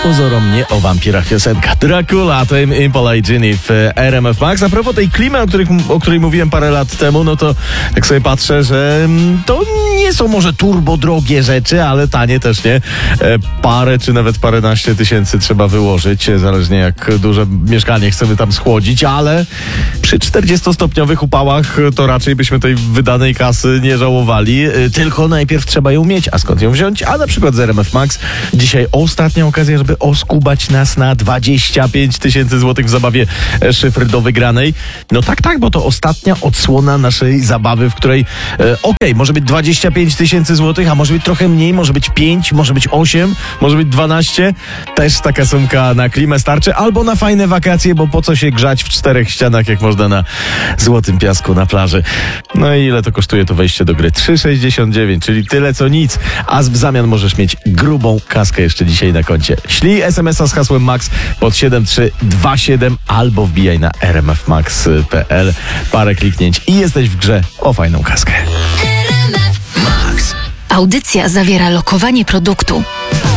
pozorom nie o wampirach piosenka. Dracula to Impala i Ginny w RMF Max. A propos tej klimy, o której mówiłem parę lat temu, no to tak sobie patrzę, że to nie są może turbo drogie rzeczy, ale tanie też nie. Parę czy nawet paręnaście tysięcy trzeba wyłożyć, zależnie jak duże mieszkanie chcemy tam schłodzić, ale przy 40-stopniowych upałach to raczej byśmy tej wydanej kasy nie żałowali. Tylko najpierw trzeba ją mieć. A skąd ją wziąć? A na przykład z RMF Max. Dzisiaj ostatnia okazja, żeby oskubać nas na 25 tysięcy złotych w zabawie Szyfr do wygranej. No tak, bo to ostatnia odsłona naszej zabawy, w której może być 25 tysięcy złotych, a może być trochę mniej, może być 5, może być 8, może być 12. Też taka sumka na klimę starczy, albo na fajne wakacje, bo po co się grzać w 4 ścianach, jak można na złotym piasku na plaży. No i ile to kosztuje to wejście do gry? 3,69, czyli tyle co nic, a w zamian możesz mieć grubą kaskę jeszcze dzisiaj na koncie. Ślij SMS-a z hasłem MAX pod 7327 albo wbijaj na rmfmax.pl. Parę kliknięć i jesteś w grze o fajną kaskę. Audycja zawiera lokowanie produktu.